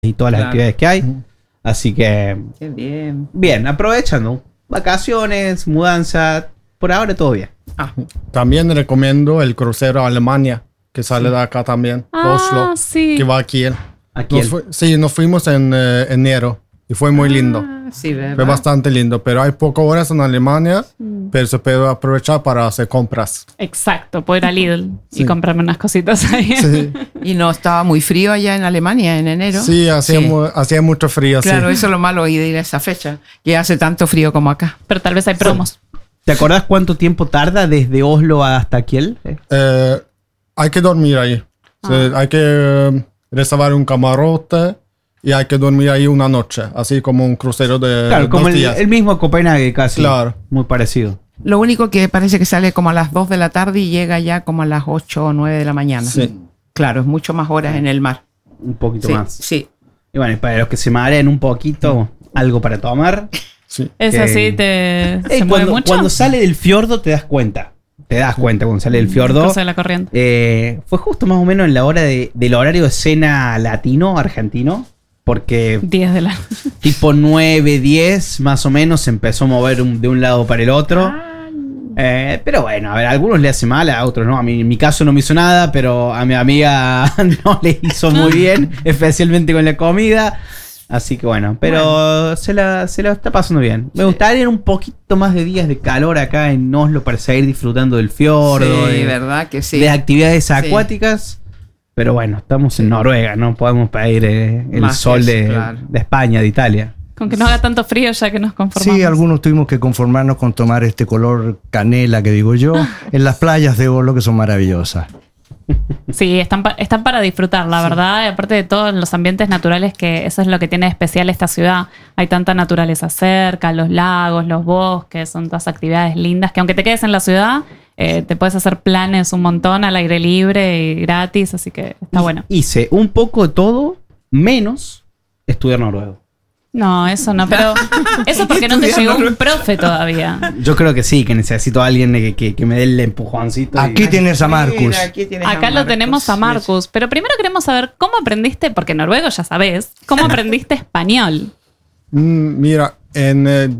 y todas las actividades que hay. Así que, Qué bien. bien, aprovechando. Vacaciones, mudanza, por ahora todo bien. También recomiendo el crucero a Alemania, que sale de acá también, Oslo, sí. que va aquí. Aquí Nos fuimos en enero y fue muy lindo. Sí, ¿verdad? Fue bastante lindo, pero hay pocas horas en Alemania, pero se puede aprovechar para hacer compras. Exacto, puedo ir a Lidl y comprarme unas cositas ahí. Sí, Y no estaba muy frío allá en Alemania en enero. sí, hacía mucho frío. Claro, sí. eso es lo malo de ir a esa fecha, que hace tanto frío como acá. Pero tal vez hay promos. ¿Te acordás cuánto tiempo tarda desde Oslo hasta Kiel? Hay que dormir ahí. Hay que reservar un camarote y hay que dormir ahí una noche, así como un crucero de Claro, como 2 días. el mismo Copenhague casi. Claro. Muy parecido. Lo único que parece que sale como a las 2 de la tarde y llega ya como a las 8 o 9 de la mañana. Sí. Claro, es mucho más horas en el mar. Un poquito Sí, más. sí. Y bueno, y para los que se mareen un poquito, algo para tomar. Sí. Es Que- así, se mueve mucho. Cuando sale del fiordo te das cuenta. Te das cuenta cuando sale del fiordo. Cosa de la corriente. Fue justo más o menos en la hora del horario de cena latino, argentino. Porque 10 de la... tipo 9, 10 más o menos se empezó a mover de un lado para el otro. Pero bueno, a ver, a algunos le hace mal, a otros no. A mí, en mi caso no me hizo nada, pero a mi amiga no le hizo muy bien, especialmente con la comida. Así que bueno, pero se la está pasando bien. Me gustaría un poquito más de días de calor acá en Oslo para seguir disfrutando del fiordo, Sí, verdad que sí. de actividades acuáticas. Pero bueno, estamos en Noruega, no podemos pedir el Más sol eso, de, claro. de España, de Italia. Con que no haga tanto frío ya que nos conformamos. Sí, algunos tuvimos que conformarnos con tomar este color canela que digo yo en las playas de Oslo, que son maravillosas. Sí, están para disfrutar, la verdad. Y aparte de todos los ambientes naturales, que eso es lo que tiene de especial esta ciudad. Hay tanta naturaleza cerca, los lagos, los bosques, son todas actividades lindas que aunque te quedes en la ciudad, te puedes hacer planes un montón al aire libre y gratis, así que está bueno. Hice un poco de todo, menos estudiar noruego. No, eso no, pero eso porque no te llegó un profe todavía. Yo creo que sí, que necesito a alguien que me dé el empujoncito. Aquí tienes a Marcus. Mira, aquí tienes a Acá lo Marcos. tenemos a Marcus, pero primero queremos saber cómo aprendiste, porque noruego ya sabes, cómo aprendiste español. Mira, en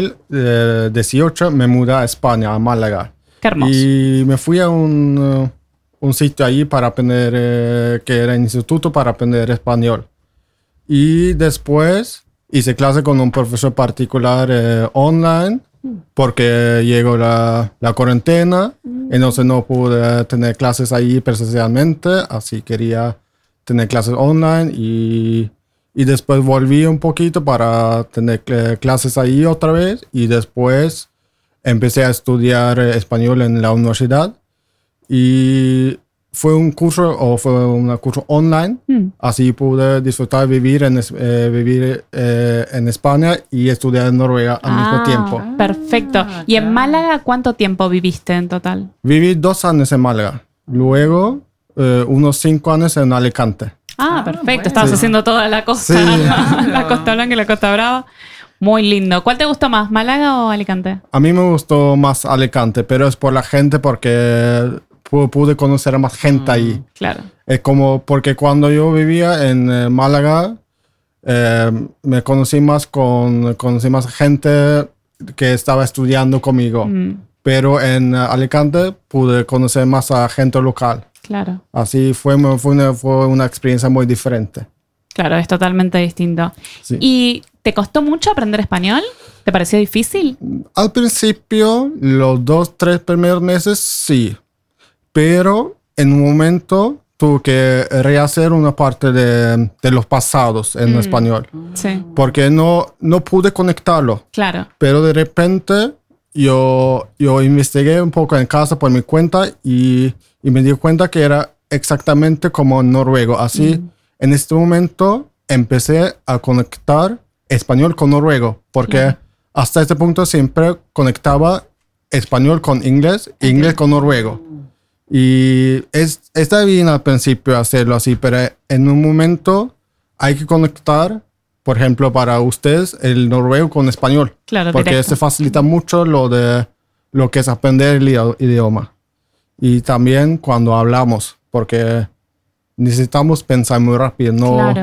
2018 me mudé a España, a Málaga. Qué hermoso. Y me fui a un sitio allí para aprender, que era el Instituto para aprender español. Y después hice clase con un profesor particular online, porque llegó la cuarentena, entonces no pude tener clases ahí presencialmente, así quería tener clases online y después volví un poquito para tener clases ahí otra vez y después empecé a estudiar español en la universidad y fue un curso online, así pude disfrutar vivir en España y estudiar en Noruega al mismo tiempo. Perfecto. ¿Y en Málaga cuánto tiempo viviste en total? Viví 2 años en Málaga, luego unos 5 años en Alicante. Perfecto. bueno. Estabas haciendo toda la costa, Sí. la Costa Blanca y la Costa Brava. Muy lindo. ¿Cuál te gustó más, Málaga o Alicante? A mí me gustó más Alicante, pero es por la gente porque pude conocer a más gente ahí. Claro. Es como porque cuando yo vivía en Málaga, me conocí más gente que estaba estudiando conmigo. Pero en Alicante pude conocer más a gente local. Claro. Así fue una experiencia muy diferente. Claro, es totalmente distinto. Sí. ¿Y te costó mucho aprender español? ¿Te pareció difícil? Al principio, los 2-3 primeros meses, sí. Pero en un momento tuve que rehacer una parte de los pasados en español. Sí. Porque no pude conectarlo. Claro. Pero de repente yo investigué un poco en casa por mi cuenta y me di cuenta que era exactamente como en noruego. Así, en este momento empecé a conectar español con noruego. Porque hasta este punto siempre conectaba español con inglés e inglés con noruego. Y está bien al principio hacerlo así, pero en un momento hay que conectar, por ejemplo, para ustedes, el noruego con español. Claro, porque directo. se facilita mucho lo que es aprender el idioma. Y también cuando hablamos, porque necesitamos pensar muy rápido. Claro.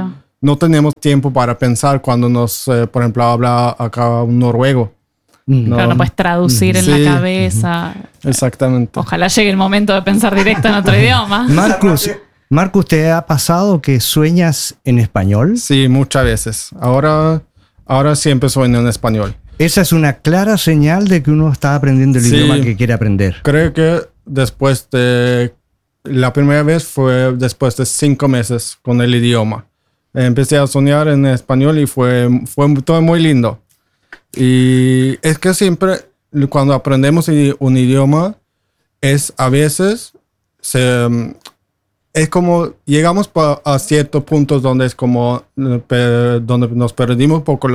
no tenemos tiempo para pensar cuando por ejemplo, habla acá un noruego. Claro, no puedes traducir en Sí. la cabeza. Exactamente. Ojalá llegue el momento de pensar directo en otro idioma. Marcus, ¿te ha pasado que sueñas en español? Sí, muchas veces. Ahora siempre sueño en español. Esa es una clara señal de que uno está aprendiendo el Sí. idioma que quiere aprender. Creo que la primera vez fue después de 5 meses con el idioma. Empecé a soñar en español y fue todo muy lindo. Y es que siempre cuando aprendemos un idioma a veces es como llegamos a ciertos puntos donde es como donde nos perdimos un poco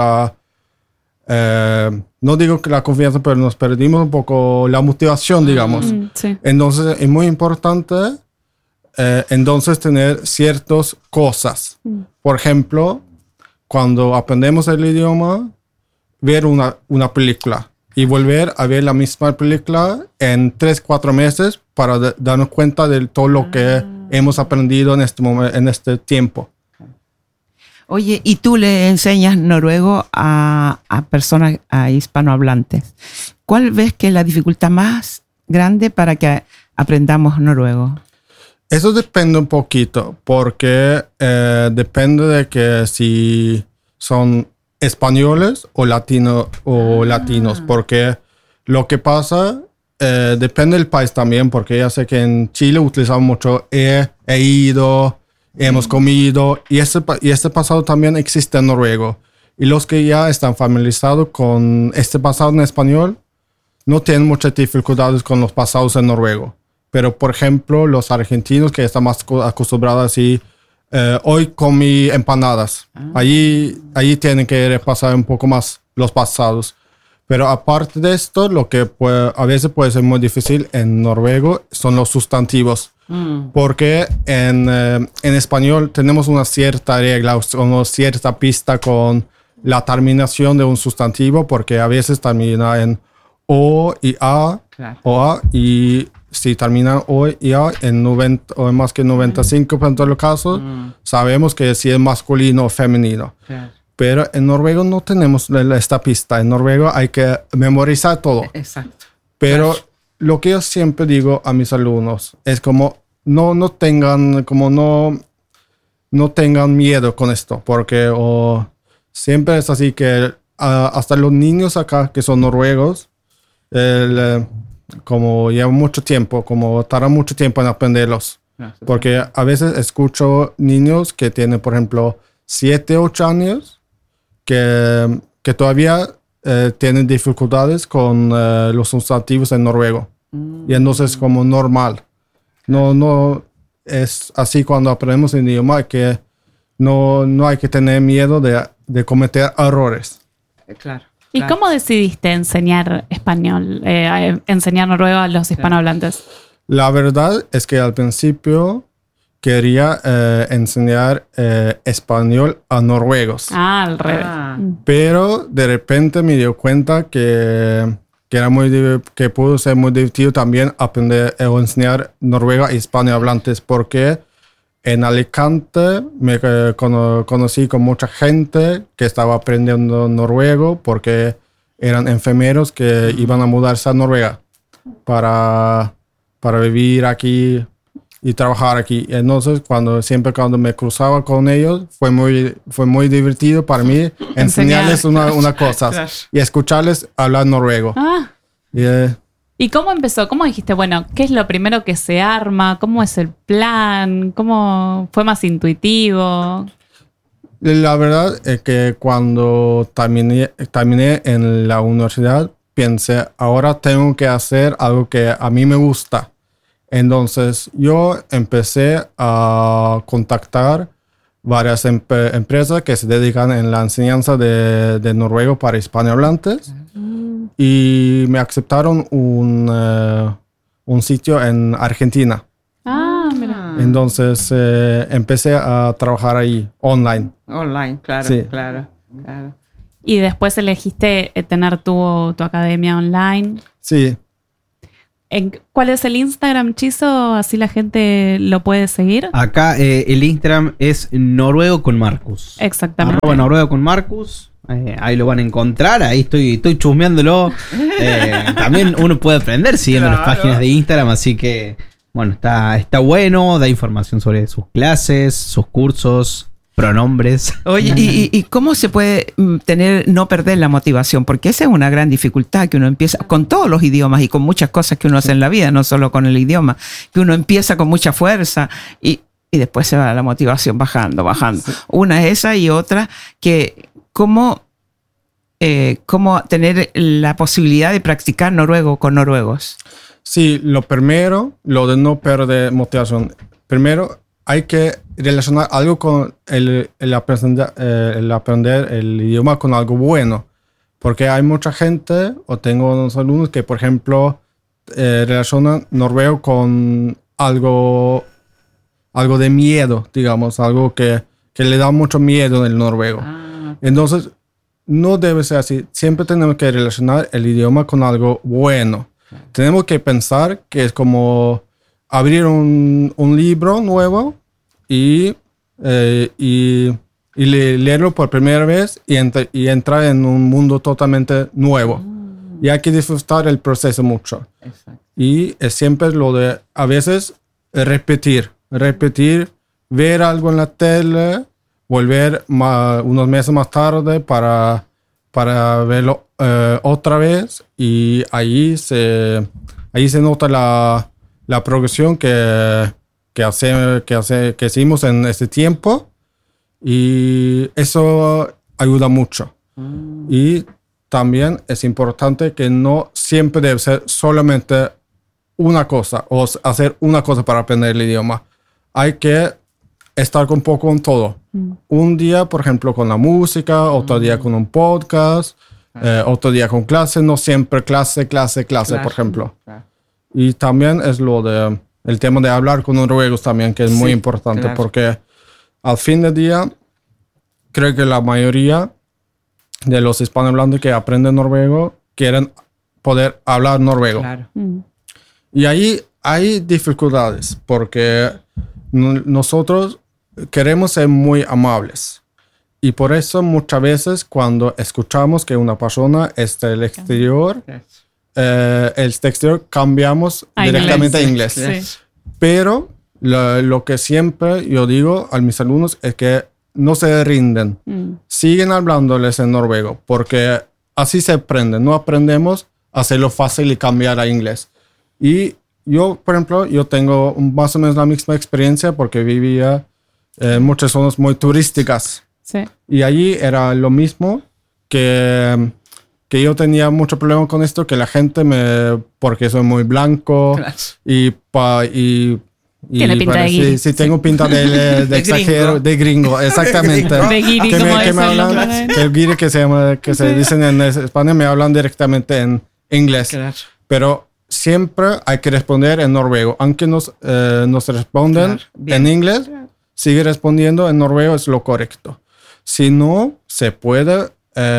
no digo que la confianza, pero nos perdimos un poco la motivación, digamos. Sí. Entonces es muy importante entonces tener ciertas cosas. Por ejemplo, cuando aprendemos el idioma, ver una película y volver a ver la misma película en 3-4 meses para darnos cuenta de todo lo que hemos aprendido en este tiempo. Oye, ¿y tú le enseñas noruego a personas, a hispanohablantes? ¿Cuál ves que es la dificultad más grande para que aprendamos noruego? Eso depende un poquito, porque depende de que si son españoles o latinos, porque lo que pasa depende del país también, porque ya sé que en Chile utilizamos mucho he ido, hemos comido, y este pasado también existe en noruego. Y los que ya están familiarizados con este pasado en español no tienen muchas dificultades con los pasados en noruego. Pero, por ejemplo, los argentinos que están más acostumbrados así, hoy comí empanadas. Allí tienen que repasar un poco más los pasados. Pero aparte de esto, lo que a veces puede ser muy difícil en noruego son los sustantivos. Porque en español tenemos una cierta regla, una cierta pista con la terminación de un sustantivo, porque a veces termina en o y a, Claro. o a, y si termina o y a en 90 o en más que 95% de los casos, sabemos que si es masculino o femenino. Claro. Pero en noruego no tenemos esta pista. En noruego hay que memorizar todo. Exacto. Pero lo que yo siempre digo a mis alumnos es como no tengan miedo con esto, porque siempre es así que hasta los niños acá que son noruegos, como llevan mucho tiempo, como tardan mucho tiempo en aprenderlos. Porque a veces escucho niños que tienen, por ejemplo, 7, 8 años que todavía tienen dificultades con los sustantivos en noruego. Y entonces como normal. No es así cuando aprendemos el idioma, que no hay que tener miedo de cometer errores. Claro. ¿Y cómo decidiste enseñar español, enseñar noruego a los hispanohablantes? La verdad es que al principio quería enseñar español a noruegos. Al revés. Pero de repente me dio cuenta que pudo ser muy divertido también aprender o enseñar noruego a hispanohablantes, porque en Alicante me conocí con mucha gente que estaba aprendiendo noruego porque eran enfermeros que iban a mudarse a Noruega para vivir aquí y trabajar aquí. Entonces, cuando me cruzaba con ellos, fue muy divertido para mí enseñarles una cosa y escucharles hablar noruego. ¿Y cómo empezó? ¿Cómo dijiste, bueno, qué es lo primero que se arma? ¿Cómo es el plan? ¿Cómo fue más intuitivo? La verdad es que cuando terminé en la universidad, pensé, ahora tengo que hacer algo que a mí me gusta. Entonces, yo empecé a contactar varias empresas que se dedican en la enseñanza de noruego para hispanohablantes. Y me aceptaron un sitio en Argentina. Mira. Entonces empecé a trabajar ahí, online. Online, claro, Sí. claro. Y después elegiste tener tu academia online. Sí. ¿Cuál es el Instagram, Chizo? Así la gente lo puede seguir. Acá el Instagram es Noruego con Marcus. Exactamente. @Noruego con Marcus. Ahí lo van a encontrar. Ahí estoy chusmeándolo. También uno puede aprender siguiendo las páginas de Instagram. Así que, bueno, está bueno. Da información sobre sus clases, sus cursos, pronombres. Oye, ¿y cómo se puede no perder la motivación? Porque esa es una gran dificultad que uno empieza con todos los idiomas y con muchas cosas que uno hace en la vida, no solo con el idioma, que uno empieza con mucha fuerza y después se va la motivación bajando. Sí. Una es esa y otra que cómo tener la posibilidad de practicar noruego con noruegos. Sí, lo primero, lo de no perder motivación. Primero, hay que relacionar algo con el aprender el idioma con algo bueno. Porque hay mucha gente, o tengo unos alumnos que, por ejemplo, relacionan noruego con algo de miedo, digamos, algo que le da mucho miedo en el noruego. Entonces, no debe ser así. Siempre tenemos que relacionar el idioma con algo bueno. Tenemos que pensar que es como abrir un libro nuevo y leerlo por primera vez y entrar en un mundo totalmente nuevo. Y hay que disfrutar el proceso mucho. Exacto. Y es siempre lo de, a veces, repetir, ver algo en la tele, volver unos meses más tarde para verlo otra vez, y ahí se nota la progresión que hicimos en este tiempo, y eso ayuda mucho. Y también es importante que no siempre debe ser solamente una cosa o hacer una cosa para aprender el idioma. Hay que estar un poco con todo. Un día, por ejemplo, con la música, otro día con un podcast, otro día con clase, no siempre clase, por ejemplo. Y también es el tema de hablar con noruegos también, que es muy importante, porque al fin del día, creo que la mayoría de los hispanohablantes que aprenden noruego quieren poder hablar noruego. Y ahí hay dificultades, porque nosotros queremos ser muy amables. Y por eso muchas veces cuando escuchamos que una persona está en el exterior, cambiamos directamente a inglés. Sí. Pero lo que siempre yo digo a mis alumnos es que no se rinden. Siguen hablándoles en noruego, porque así se aprende. No aprendemos a hacerlo fácil y cambiar a inglés. Y yo, por ejemplo, tengo más o menos la misma experiencia porque vivía en muchas zonas muy turísticas. Sí. Y allí era lo mismo, que yo tenía mucho problema con esto, que la gente porque soy muy blanco y tiene pinta de guiri. Sí, tengo pinta de extranjero, de gringo, exactamente. De guiri, que me hablan, que el guiri que se dicen en España me hablan directamente en inglés. Claro. Pero siempre hay que responder en noruego. Aunque nos responden en inglés, sigue respondiendo en noruego, es lo correcto. Si no, se puede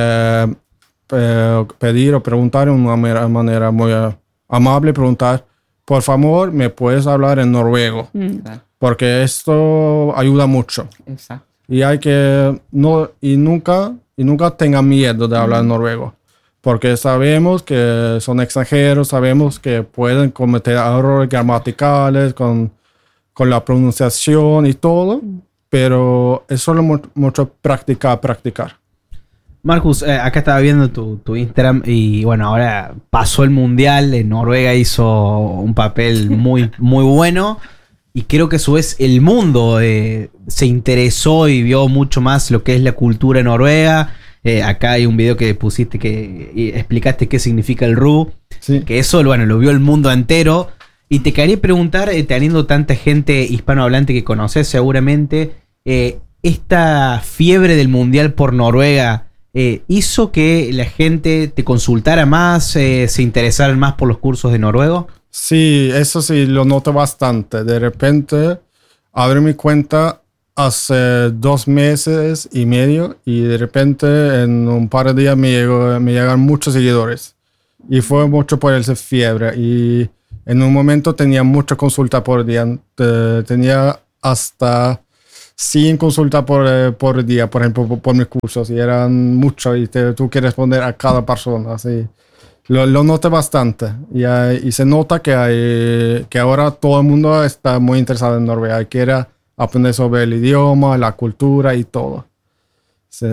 pedir o preguntar de una manera muy amable, preguntar: por favor, ¿me puedes hablar en noruego? Porque esto ayuda mucho. Exacto. Y hay que nunca tengan miedo de hablar noruego. Porque sabemos que son extranjeros, sabemos que pueden cometer errores gramaticales con la pronunciación y todo, pero es solo mucho practicar. Marcus, acá estaba viendo tu Instagram y bueno, ahora pasó el Mundial, en Noruega hizo un papel muy, muy bueno, y creo que a su vez el mundo se interesó y vio mucho más lo que es la cultura noruega. Acá hay un video que pusiste que explicaste qué significa el RU, que eso lo vio el mundo entero. Y te quería preguntar, teniendo tanta gente hispanohablante que conoces seguramente, esta fiebre del Mundial por Noruega hizo que la gente te consultara más, se interesaran más por los cursos de noruego. Sí, eso sí, lo noto bastante. De repente abrí mi cuenta hace 2 meses y medio y de repente en un par de días me llegaron muchos seguidores. Y fue mucho por esa fiebre. Y En un momento tenía mucha consulta por día. Tenía hasta 100 consultas por día, por ejemplo, por mis cursos. Y eran muchos y tú quieres responder a cada persona. Así. Lo noté bastante. Y se nota que ahora todo el mundo está muy interesado en Noruega. Quiere aprender sobre el idioma, la cultura y todo. Sí.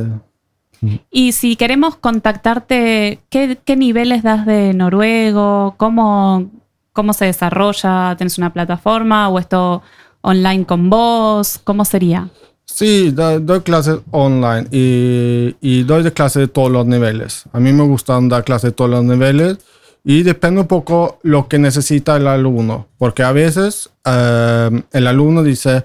Y si queremos contactarte, ¿qué niveles das de noruego? ¿Cómo se desarrolla? ¿Tienes una plataforma o esto online con vos? ¿Cómo sería? Sí, doy clases online y doy de clases de todos los niveles. A mí me gustan dar clases de todos los niveles y depende un poco lo que necesita el alumno. Porque a veces el alumno dice,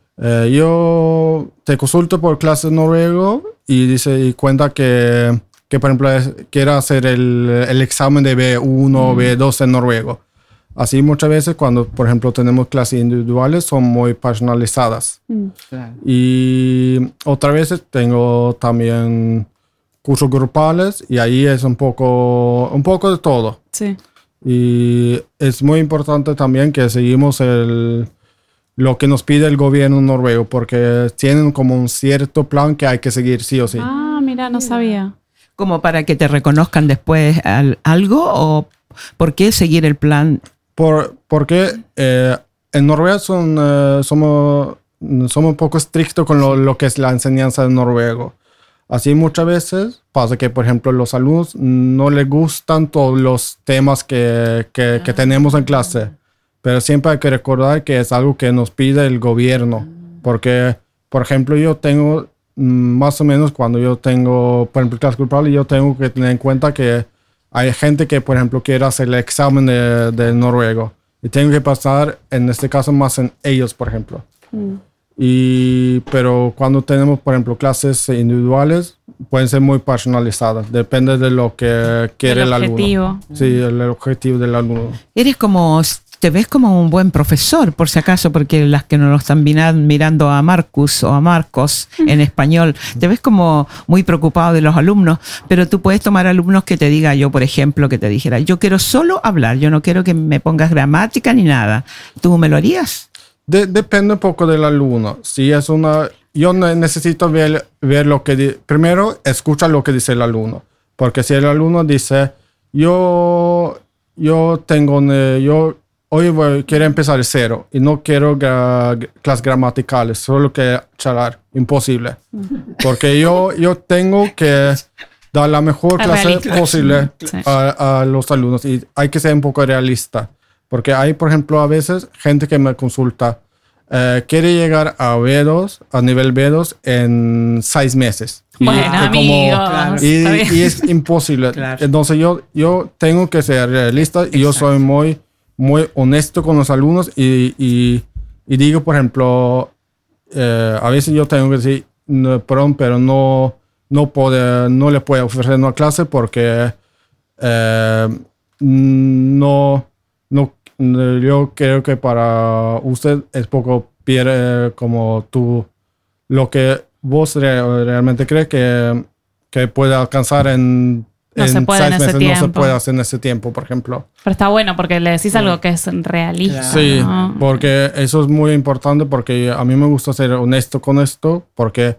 yo te consulto por clases noruego y cuenta que por ejemplo quiere hacer el examen de B1 o B2 en noruego. Así muchas veces cuando por ejemplo tenemos clases individuales son muy personalizadas. Claro. Y otras veces tengo también cursos grupales y ahí es un poco de todo. Sí. Y es muy importante también que seguimos lo que nos pide el gobierno noruego, porque tienen como un cierto plan que hay que seguir sí o sí. Ah, mira, no sabía. ¿Como para que te reconozcan después algo o por qué seguir el plan? Porque en Noruega somos un poco estrictos con lo que es la enseñanza de noruego. Así muchas veces pasa que, por ejemplo, los alumnos no les gustan todos los temas que tenemos en clase. Pero siempre hay que recordar que es algo que nos pide el gobierno. Porque, por ejemplo, yo tengo, más o menos cuando yo tengo, por ejemplo, clase grupal, yo tengo que tener en cuenta que hay gente que, por ejemplo, quiere hacer el examen de noruego. Y tengo que pasar, en este caso, más en ellos, por ejemplo. Pero cuando tenemos, por ejemplo, clases individuales, pueden ser muy personalizadas. Depende de lo que quiere el alumno. Sí, el objetivo del alumno. Te ves como un buen profesor, por si acaso, porque las que nos lo están mirando a Marcus o a Marcos en español, te ves como muy preocupado de los alumnos, pero tú puedes tomar alumnos que te diga, yo por ejemplo, que te dijera, yo quiero solo hablar, yo no quiero que me pongas gramática ni nada. ¿Tú me lo harías? Depende un poco del alumno. Si es yo necesito ver lo que... Primero, escucha lo que dice el alumno. Porque si el alumno dice, yo quiero empezar de cero y no quiero clases gramaticales, solo que charlar, imposible. Porque yo tengo que dar la mejor clase posible a los alumnos y hay que ser un poco realista. Porque hay, por ejemplo, a veces gente que me consulta, quiere llegar a B2, a nivel B2 en 6 meses. Bueno, amigos. Y es imposible. Claro. Entonces yo tengo que ser realista y yo soy muy honesto con los alumnos y digo, por ejemplo, a veces yo tengo que decir, perdón, pero no le puedo ofrecer una clase porque yo creo que para usted es poco como lo que vos realmente crees que puede alcanzar en No se puede en ese 6 meses, tiempo. no se puede hacer en ese tiempo, por ejemplo. Pero está bueno porque le decís algo que es realista. Sí, ¿no? porque eso es muy importante porque a mí me gusta ser honesto con esto porque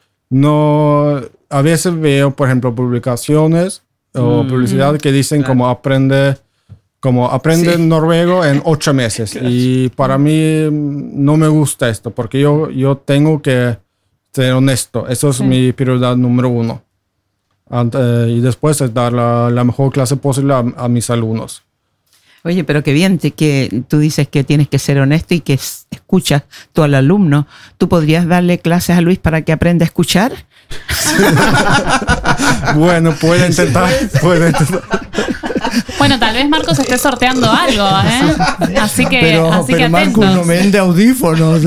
a veces veo, por ejemplo, publicaciones o publicidad que dicen como aprende noruego en 8 meses. Claro. Y para mí no me gusta esto porque yo tengo que ser honesto. Eso es mi prioridad número 1. Y después es dar la mejor clase posible a mis alumnos. Oye, pero qué bien que tú dices que tienes que ser honesto y que escuchas tú al alumno. ¿Tú podrías darle clases a Luis para que aprenda a escuchar? Bueno, puede intentar. Bueno, tal vez Marcos esté sorteando algo, ¿eh? Así que pero Marcos atentos. no vende audífonos.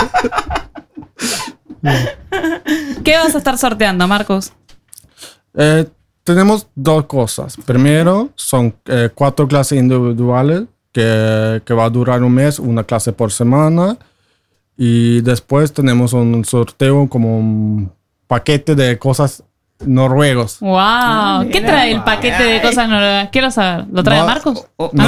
¿Qué vas a estar sorteando, Marcos? Tenemos 2 cosas. Primero, son 4 clases individuales que va a durar un mes, una clase por semana. Y después tenemos un sorteo como un paquete de cosas noruegos. ¡Wow! ¿Qué trae el paquete de cosas noruegas? Quiero saber. ¿Lo trae Marcus?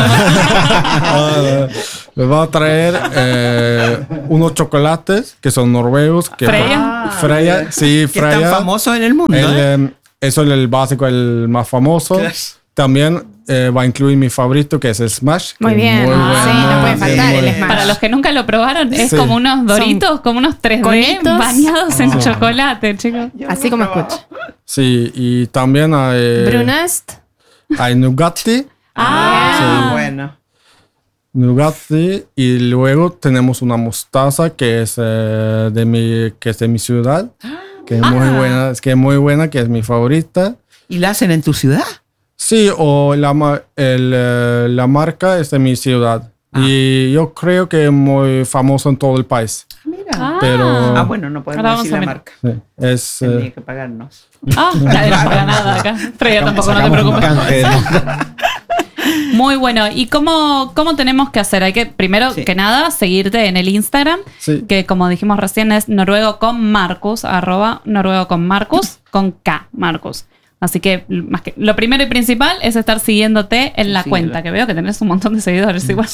Les voy a traer unos chocolates que son noruegos. Que ¿Freya? Freya, sí, Que es tan Freya. famoso en el mundo. Eso es el básico, el más famoso. Claro. También va a incluir mi favorito, que es el Smash. Muy que es bien. muy Sí, bueno, no puede es faltar muy el bueno. Smash. Para los que nunca lo probaron, es Sí. como unos doritos, como unos 3D conitos. bañados en chocolate, chicos. Así como escucho. Sí, y también Brunest. hay Nugatti. Ah, bueno. Nugatti, y luego tenemos una mostaza que es de mi ciudad, que es muy buena, que es mi favorita. ¿Y la hacen en tu ciudad? Sí, o la marca es de mi ciudad. Y yo creo que es muy famoso en todo el país. Mira. Pero Bueno, no podemos Ahora vamos decir a la mirar. marca. sí, es Tendría que pagarnos. Nadie nos paga nada acá. Freya tampoco, no te Sacamos un preocupes. canje de Muy bueno. ¿Y cómo tenemos que hacer? Hay que, primero Sí. que nada, seguirte en el Instagram, Sí. que como dijimos recién es noruego con Marcus, @ noruego con Marcus, con K, Marcus. Así que, más que lo primero y principal es estar siguiéndote en la Sí, cuenta, que veo que tenés un montón de seguidores igual.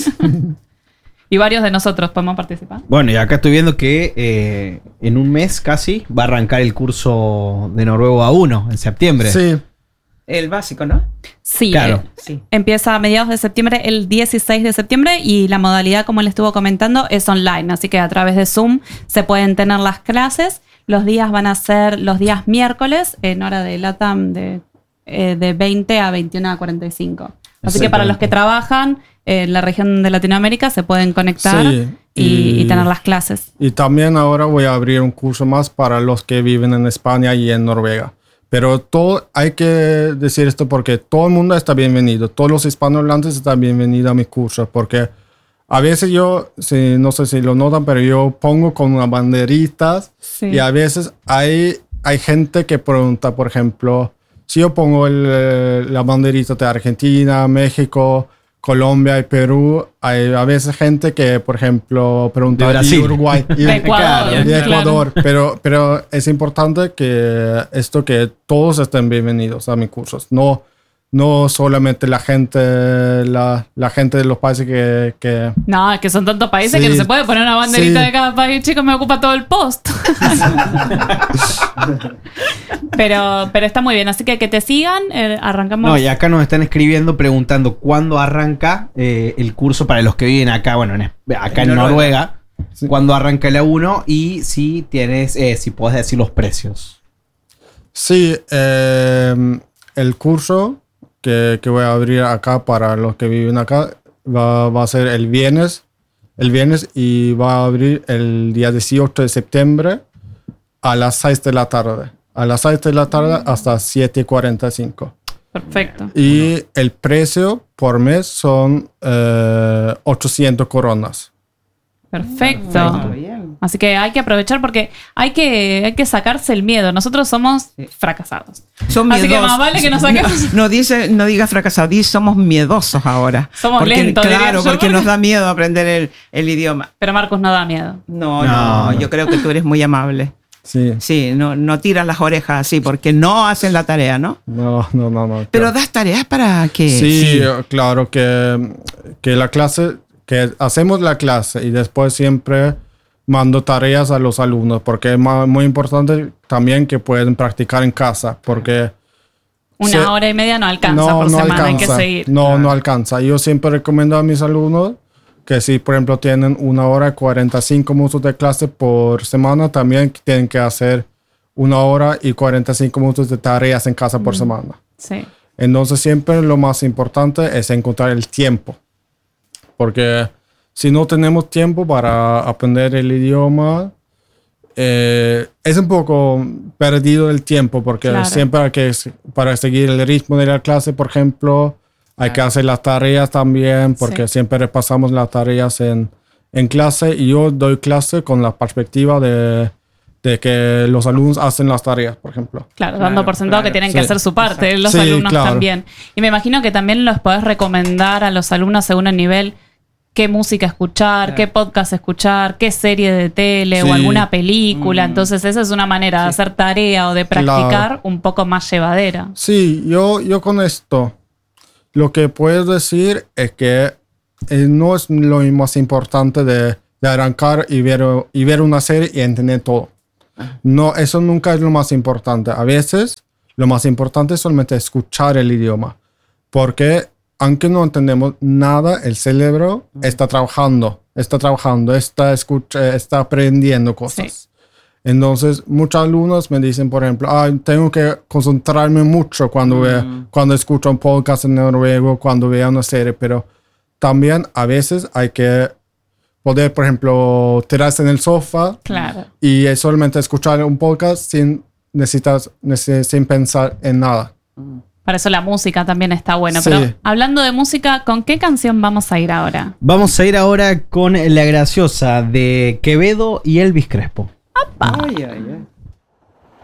Y varios de nosotros podemos participar. Bueno, y acá estoy viendo que en un mes casi va a arrancar el curso de noruego A1 en septiembre. sí, El básico, ¿no? Sí, Claro. Sí. empieza a mediados de septiembre, el 16 de septiembre, y la modalidad, como él estuvo comentando, es online. Así que a través de Zoom se pueden tener las clases. Los días van a ser los días miércoles, en hora de LATAM de 20 a 21 a 45. Así que para los que trabajan en la región de Latinoamérica se pueden conectar Sí, y tener las clases. y también ahora voy a abrir un curso más para los que viven en España y en Noruega. Pero hay que decir esto porque todo el mundo está bienvenido. Todos los hispanohablantes están bienvenidos a mi curso. Porque a veces no sé si lo notan, pero yo pongo con unas banderitas. Sí. Y a veces hay gente que pregunta, por ejemplo, si yo pongo la banderita de Argentina, México, Colombia y Perú, hay a veces gente que, por ejemplo, pregunta De Brasil. ¿y Uruguay? Y De Ecuador, y de claro. Ecuador. Pero es importante que todos estén bienvenidos a mis cursos. No solamente la gente de los países que No, es que son tantos países Sí. que no se puede poner una banderita Sí. de cada país. Chicos, me ocupa todo el post. pero está muy bien. Así que te sigan. Arrancamos. No, y acá nos están escribiendo preguntando cuándo arranca el curso para los que viven acá, bueno, acá en Noruega. Sí. Cuándo arranca el A1 y si podés decir los precios. Sí, el curso que voy a abrir acá para los que viven acá va a ser el viernes y va a abrir el día 18 de septiembre a las 6 de la tarde. A las 6 de la tarde hasta 7:45. Perfecto. Y el precio por mes son 800 coronas. Perfecto. Así que hay que aprovechar porque hay que sacarse el miedo. Nosotros somos fracasados. Son Así que miedosos. más vale que nos saquemos. No diga fracasado, somos miedosos ahora. Somos porque, lentos, diría claro, yo, porque nos da miedo aprender el idioma. Pero Marcus no da miedo. No, yo creo que tú eres muy amable. Sí. Sí, no tiras las orejas así porque no hacen la tarea, ¿no? No. Pero das tareas para que... Sí, claro que la clase, que hacemos la clase y después siempre mando tareas a los alumnos porque es muy importante también que pueden practicar en casa porque... Una hora y media no alcanza por semana, hay que seguir. No alcanza. Yo siempre recomiendo a mis alumnos que si, por ejemplo, tienen 1 hora y 45 minutos de clase por semana, también tienen que hacer 1 hora y 45 minutos de tareas en casa por semana. Sí. Entonces siempre lo más importante es encontrar el tiempo. Porque si no tenemos tiempo para aprender el idioma, es un poco perdido el tiempo. Porque Claro. siempre hay que, para seguir el ritmo de la clase, por ejemplo, hay que hacer las tareas también. Porque siempre repasamos las tareas en clase. Y yo doy clase con la perspectiva de que los alumnos hacen las tareas, por ejemplo. Claro, dando por sentado que tienen que Sí. hacer su parte, los Sí, alumnos claro. también. Y me imagino que también los podés recomendar a los alumnos según el nivel qué música escuchar, qué podcast escuchar, qué serie de tele Sí. o alguna película. Entonces esa es una manera de hacer tarea o de practicar Claro. un poco más llevadera. Sí, yo con esto lo que puedo decir es que no es lo más importante de arrancar y ver una serie y entender todo. No, eso nunca es lo más importante. A veces lo más importante es solamente escuchar el idioma. Porque aunque no entendemos nada, el cerebro está trabajando, está aprendiendo cosas. Sí. Entonces, muchos alumnos me dicen, por ejemplo, tengo que concentrarme mucho cuando escucho un podcast en noruego, cuando veo una serie, pero también a veces hay que poder, por ejemplo, tirarse en el sofá Claro. y solamente escuchar un podcast sin pensar en nada. Para eso la música también está buena. Sí. Pero hablando de música, ¿con qué canción vamos a ir ahora? Vamos a ir ahora con La Graciosa de Quevedo y Elvis Crespo. Ay, ay, ay.